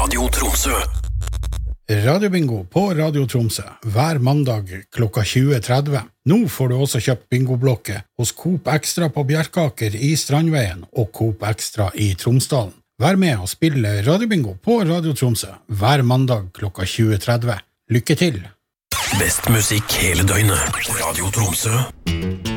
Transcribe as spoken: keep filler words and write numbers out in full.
Radio Tromsø. Radiobingo på Radio Tromsø hver mandag klokka tjue tretti. Nå får du også kjøpt bingoblokke hos Coop Extra på Bjerkaker i Strandveien og Coop Extra i Tromsdalen. Vær med og spille radiobingo på Radio Tromsø hver mandag klokka tjue tretti. Lykke til! Best musikk hele døgnet. Radio Tromsø.